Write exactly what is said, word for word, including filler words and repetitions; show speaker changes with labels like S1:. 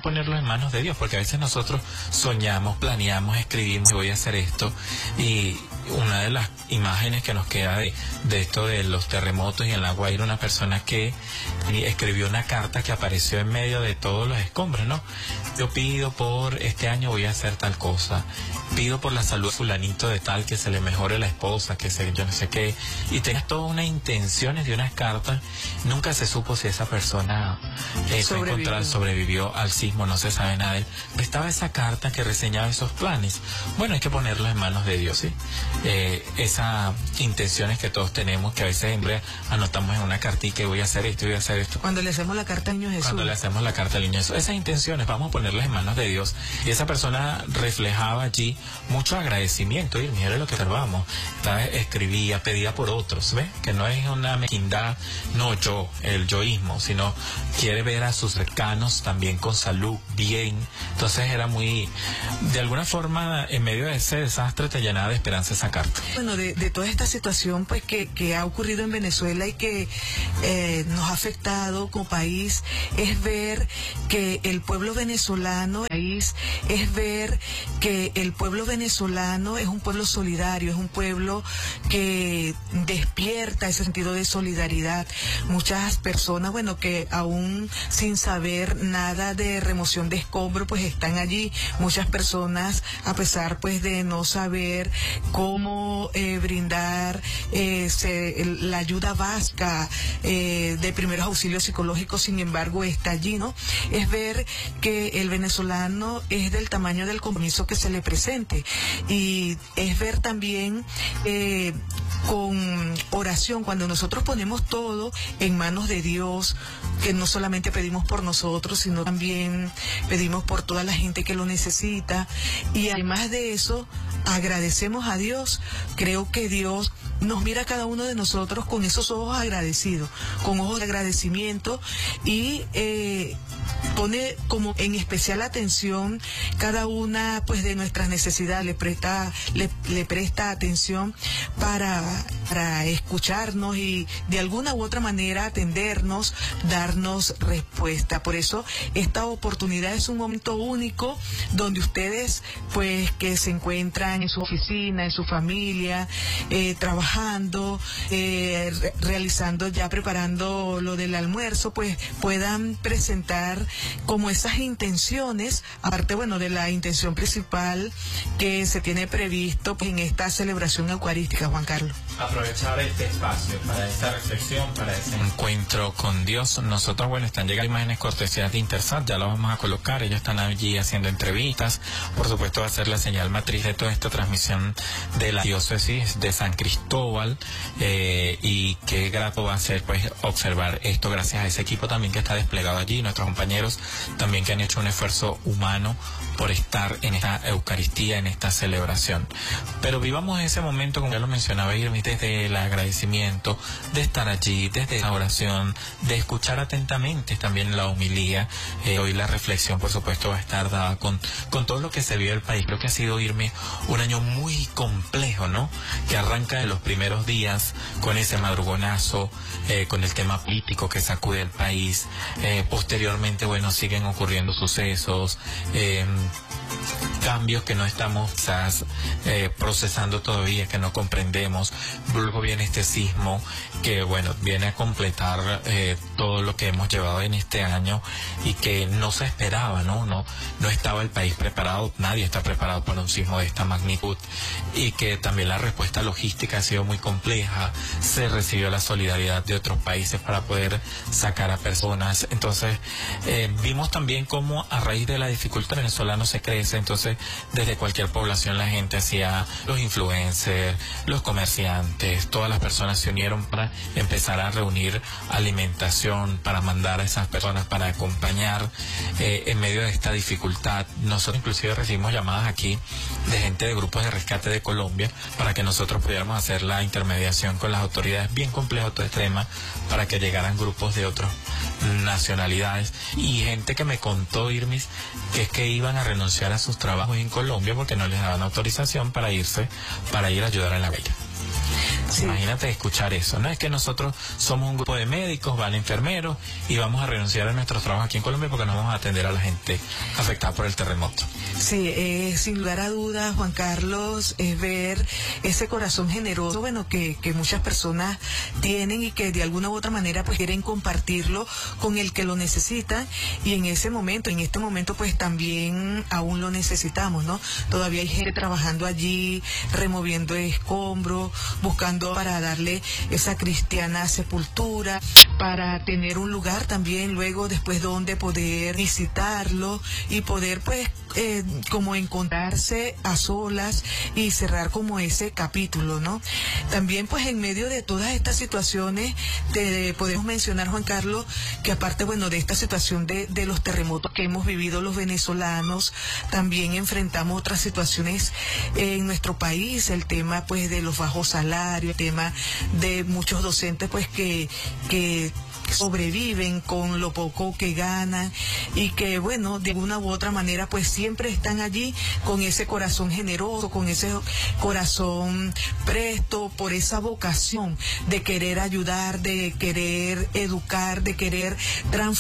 S1: también ponerlo en manos de Dios, porque a veces nosotros soñamos, planeamos, escribimos y voy a hacer esto, y una de las imágenes que nos queda de, de esto de los terremotos y en La Guaira, una persona que escribió una carta que apareció en medio de todos los escombros, ¿no? Yo pido por este año voy a hacer tal cosa, pido por la salud de fulanito de tal, que se le mejore la esposa, que se, yo no sé qué, y tenías todas unas intenciones de unas cartas. Nunca se supo si esa persona eh, fue encontrada, sobrevivió al sismo, no se sabe nada de él. Estaba esa carta que reseñaba esos planes. Bueno, hay que ponerlos en manos de Dios, ¿sí? Eh, esas intenciones que todos tenemos, que a veces siempre anotamos en una cartica y voy a hacer esto, voy a hacer esto.
S2: Cuando le hacemos la carta al Niño Jesús.
S1: Cuando le hacemos la carta al Niño Jesús. Esas intenciones vamos a ponerlas en manos de Dios. Y esa persona reflejaba allí mucho agradecimiento. Y mira lo que observamos. Escribía, pedía por otros, ¿ves? Que no es una mezquindad, no yo, el yoísmo, sino quiere ver a sus cercanos también con salud, bien. Entonces era muy, de alguna forma, en medio de ese desastre te llenaba de esperanza esa carta.
S2: Bueno, de, de toda esta situación pues que, que ha ocurrido en Venezuela y que eh, nos ha afectado como país, es ver que el pueblo venezolano país, es ver que el pueblo venezolano es un pueblo solidario, es un pueblo que despierta ese sentido de solidaridad. Muchas personas, bueno, que aún sin saber nada de remoción de escombros, pues están allí. Muchas personas, a pesar pues de no saber cómo eh, brindar eh, se, la ayuda básica eh, de primeros auxilios psicológicos, sin embargo está allí, ¿no? Es ver que el venezolano es del tamaño del compromiso que se le presente, y es ver también eh, con oración, cuando nosotros ponemos todo en manos de Dios, que no solamente pedimos por nosotros, sino también pedimos por toda la gente que lo necesita, y además de eso agradecemos a Dios. Creo que Dios nos mira a cada uno de nosotros con esos ojos agradecidos, con ojos de agradecimiento, y eh, pone como en especial atención cada una pues de nuestras necesidades, le presta, le, le presta atención para, para escucharnos y de alguna u otra manera atendernos, darnos respuesta. Por eso esta oportunidad es un momento único donde ustedes pues que se encuentran en su oficina, en su familia, eh, trabajando, eh, re realizando ya, preparando lo del almuerzo, pues puedan presentar como esas intenciones, aparte, bueno, de la intención principal que se tiene previsto pues, en esta celebración eucarística, Juan Carlos.
S1: Aprovechar este espacio para esta reflexión, para ese encuentro con Dios. Nosotros, bueno, están llegando imágenes cortesías de Intersat, ya las vamos a colocar, ellos están allí haciendo entrevistas, por supuesto va a ser la señal matriz de toda esta transmisión de la diócesis de San Cristóbal, eh, y qué grato va a ser pues observar esto gracias a ese equipo también que está desplegado allí, nuestros compañeros también que han hecho un esfuerzo humano por estar en esta Eucaristía, en esta celebración. Pero vivamos ese momento, como ya lo mencionaba Irmi, desde el agradecimiento, de estar allí, desde la oración, de escuchar atentamente también la homilía. Eh, hoy la reflexión, por supuesto, va a estar dada con, con todo lo que se vio el país. Creo que ha sido, Irmi, un año muy complejo, ¿no? Que arranca de los primeros días con ese madrugonazo, eh, con el tema político que sacude el país. Eh, posteriormente, bueno, siguen ocurriendo sucesos, eh, cambios que no estamos quizás eh, procesando todavía, que no comprendemos. Luego viene este sismo que, bueno, viene a completar eh, todo lo que hemos llevado en este año y que no se esperaba, ¿no? No, no estaba el país preparado, nadie está preparado para un sismo de esta magnitud, y que también la respuesta logística ha sido muy compleja. Se recibió la solidaridad de otros países para poder sacar a personas. Entonces, eh, vimos también cómo a raíz de la dificultad venezolana se crece. Entonces, desde cualquier población la gente hacía, los influencers, los comerciantes, todas las personas se unieron para empezar a reunir alimentación, para mandar a esas personas, para acompañar eh, en medio de esta dificultad. Nosotros inclusive recibimos llamadas aquí de gente de grupos de rescate de Colombia para que nosotros pudiéramos hacer la intermediación con las autoridades. Bien complejo todo este tema, para que llegaran grupos de otras nacionalidades y gente que me contó, Irmis, que es que iban a renunciar a sus trabajos en Colombia porque no les daban autorización para irse, para ir a ayudar a La Guaira. Sí. Imagínate escuchar eso, ¿no? Es que nosotros somos un grupo de médicos, van enfermeros y vamos a renunciar a nuestros trabajos aquí en Colombia porque no vamos a atender a la gente afectada por el terremoto.
S2: Sí, eh, sin lugar a dudas, Juan Carlos, es ver ese corazón generoso, bueno, que, que muchas personas tienen y que de alguna u otra manera pues quieren compartirlo con el que lo necesita, y en ese momento, en este momento pues también aún lo necesitamos, ¿no? Todavía hay gente trabajando allí, removiendo escombros, buscando para darle esa cristiana sepultura, para tener un lugar también luego después donde poder visitarlo y poder pues eh, como encontrarse a solas y cerrar como ese capítulo, ¿no? También pues en medio de todas estas situaciones te podemos mencionar, Juan Carlos, que aparte bueno de esta situación de, de los terremotos que hemos vivido los venezolanos, también enfrentamos otras situaciones en nuestro país, el tema pues de los bajos salarios, el tema de muchos docentes pues que, que sobreviven con lo poco que ganan y que bueno de alguna u otra manera pues siempre están allí con ese corazón generoso, con ese corazón presto, por esa vocación de querer ayudar, de querer educar, de querer transformar